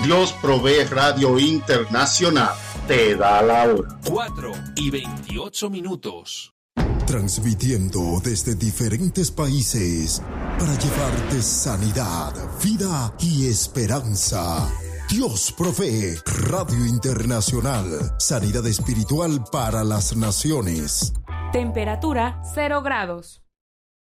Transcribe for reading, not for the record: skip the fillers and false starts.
Dios Provee Radio Internacional te da la hora. 4:28. Transmitiendo desde diferentes países para llevarte sanidad, vida y esperanza. Dios Provee Radio Internacional. Sanidad espiritual para las naciones. Temperatura 0 grados.